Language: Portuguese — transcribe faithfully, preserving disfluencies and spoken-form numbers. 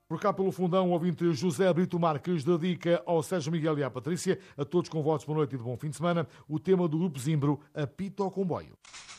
Por cá pelo fundão, o ouvinte José Brito Marques dedica ao Sérgio Miguel e à Patrícia, a todos com votos boa noite e de bom fim de semana, o tema do Grupo Zimbro, Apita ao Comboio.